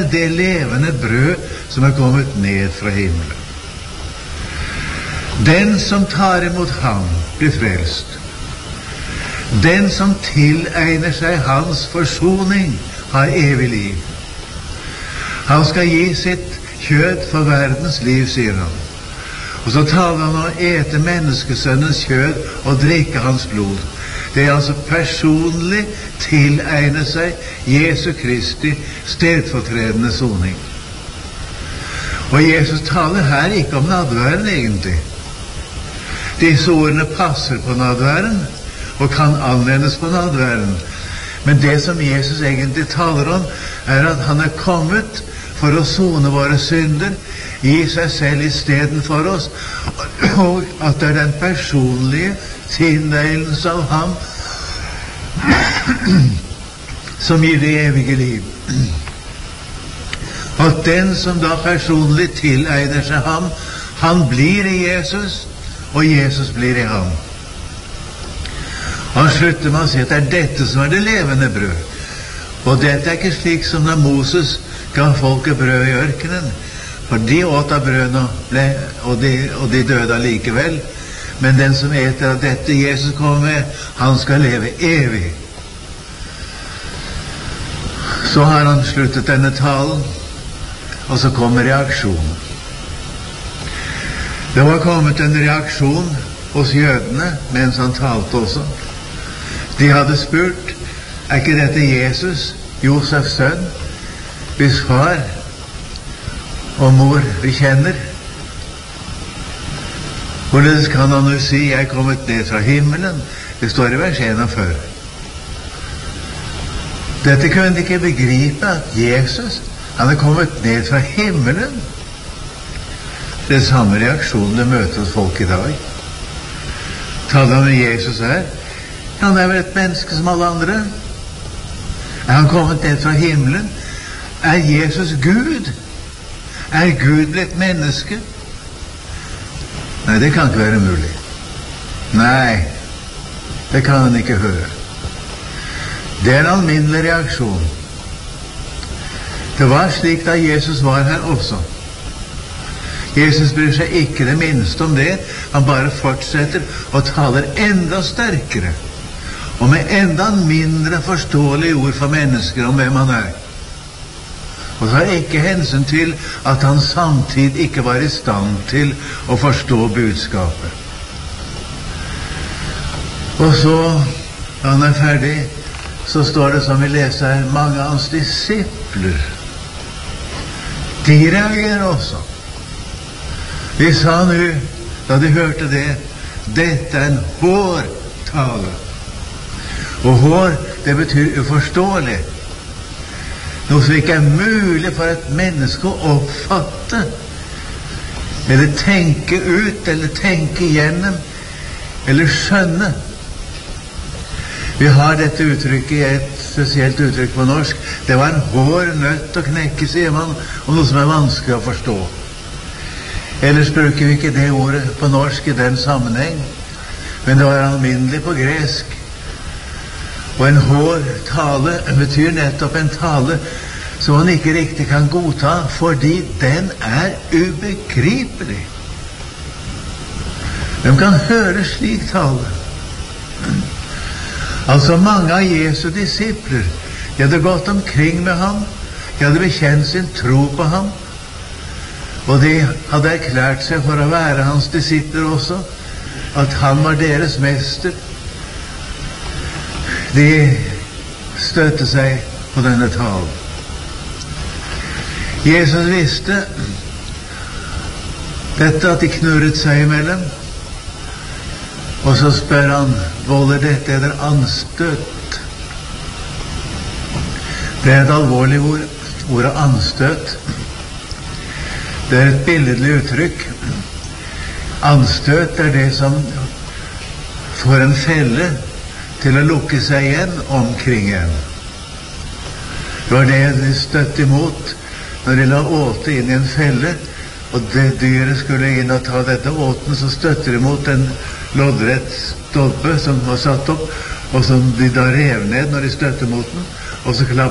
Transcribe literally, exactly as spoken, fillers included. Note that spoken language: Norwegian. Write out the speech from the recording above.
det levende brød som er kommet ned fra himmelen. Den som tar imot ham, blir frelst. Den som tilegner seg hans forsoning, har evig liv. Han skal gi sitt kjød for verdens liv, sier han. Og så taler han om å ete menneskesønnens kjød og drikke hans blod. Det er altså personlig tilegne seg Jesu Kristi stedfortredende soning. Og Jesus taler her ikke om nadværen egentlig. Disse ordene passer på nadværen og kan anvendes på nadværen. Men det som Jesus egentlig taler om, er at han er kommet for å sone våre synder, gi seg selv i stedet for oss, og at det er den personlige tilegnelse av ham som gir det evige liv. At den som da personlig tilegner seg ham, han blir i Jesus, og Jesus blir i ham. Han slutter med å si at det er dette som er det levende brød. Og dette er ikke slik som da Moses ga folket brød i ørkenen, for de åt av brødene, og de, og de døde allikevel. Men den som eter av dette Jesus kommer med, han skal leve evig. Så har han sluttet denne talen, og så kommer reaksjonen. Det var kommet en reaksjon hos jødene mens han talte også. De hadde spurt, er ikke dette Jesus, Josefs sønn, hvis far og mor vi kjenner? Hvorledes kan han jo si, jeg er kommet ned fra himmelen? Det står i vers enogfyrre. Dette kunne de ikke begripe, at Jesus, han er kommet ned fra himmelen. Det er samme reaksjon det møter hos folk i dag. Taler om Jesus her. Han er vel et menneske som alle andre. Er han kommet ned fra himmelen? Er Jesus Gud? Er Gud blitt menneske? Nei, det kan ikke være mulig. Nei, det kan han ikke høre. Det er en alminnelig reaksjon. Det var slik da Jesus var her også. Jesus bryr seg ikke det minste om det. Han bare fortsetter og taler enda sterkere og med enda mindre forståelige ord for mennesker om hvem han er. Og tar ikke hensyn til at han samtidig ikke var i stand til å forstå budskapet. Og så, da han er ferdig, så står det, som vi leser her, mange av hans disipler. De reagerer også. De sa nå, da de hørte det, dette er en hårtale. Og hår, det betyr uforståelig. Noe som ikke er mulig for et menneske å oppfatte, eller tenke ut, eller tenke igjennom, eller skjønne. Vi har dette uttrykket, et spesielt uttrykk på norsk. Det var en hår nødt å knekke, sier man, om noe som er vanskelig å forstå. Ellers bruker vi ikke det ordet på norsk i den sammenheng, men det var alminnelig på gresk. Og en hår tale betyr nettopp en tale som man ikke riktig kan godta, fordi den er ubegripelig. Hvem kan høre slik tale? Altså mange av Jesu disipler, de hadde gått omkring med ham, de hadde bekjent sin tro på ham, og de hadde erklært seg for å være hans disipler også, at han var deres mester. De støtte seg på denne talen. Jesus visste dette, at de knurret seg imellom, og så spør han, volder dette eder anstøt? Det er et alvorlig ord, ordet anstøt. Det er et billedlig uttrykk. Anstøt er det som får en felle til å lukke seg igjen omkring en. Det var det de støtte imot når de la åte inn i en felle, og det dyret skulle inn og ta dette åten, så støtter de mot en loddrett stolpe som var satt opp, og som de da rev ned når de støtte mot den, og så klapp